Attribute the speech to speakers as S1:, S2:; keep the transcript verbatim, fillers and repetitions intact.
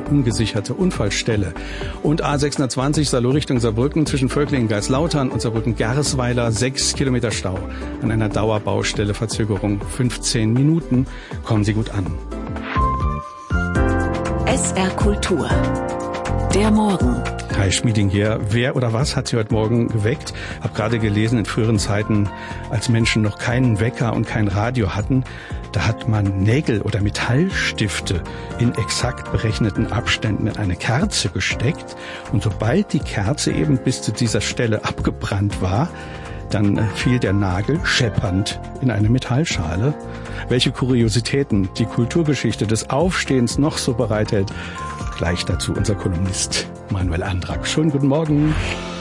S1: ungesicherte Unfallstelle. Und A sechshundertzwanzig Salo Richtung Saarbrücken zwischen Völklingen, Geislautern und Saarbrücken-Gersweiler. Sechs Kilometer Stau. An einer Dauerbaustelle Verzögerung fünfzehn Minuten. Kommen Sie gut an.
S2: S R Kultur. Der Morgen.
S1: Kai Schmieding hier. Wer oder was hat Sie heute Morgen geweckt? Hab gerade gelesen, in früheren Zeiten, als Menschen noch keinen Wecker und kein Radio hatten, da hat man Nägel oder Metallstifte in exakt berechneten Abständen in eine Kerze gesteckt. Und sobald die Kerze eben bis zu dieser Stelle abgebrannt war, dann fiel der Nagel scheppernd in eine Metallschale. Welche Kuriositäten die Kulturgeschichte des Aufstehens noch so bereithält, gleich dazu unser Kolumnist Manuel Andrak. Schönen guten Morgen.